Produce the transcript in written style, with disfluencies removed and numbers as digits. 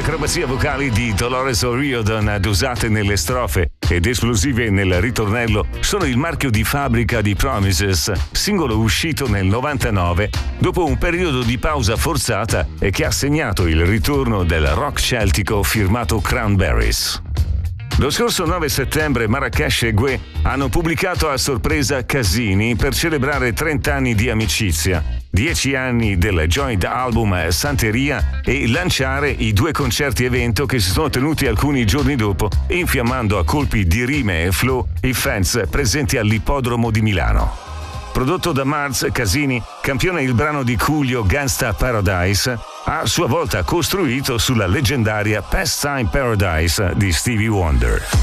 acrobazie vocali di Dolores O'Riordan usate nelle strofe ed esplosive nel ritornello sono il marchio di fabbrica di Promises, singolo uscito nel 99 dopo un periodo di pausa forzata e che ha segnato il ritorno del rock celtico firmato Cranberries. Lo scorso 9 settembre Marracash e Guè hanno pubblicato a sorpresa Casini per celebrare 30 anni di amicizia, 10 anni del joint album Santeria e lanciare i 2 concerti evento che si sono tenuti alcuni giorni dopo, infiammando a colpi di rime e flow i fans presenti all'Ippodromo di Milano. Prodotto da Mars, Casini, campione il brano di Coolio Gangsta Paradise, ha a sua volta costruito sulla leggendaria Pastime Paradise di Stevie Wonder.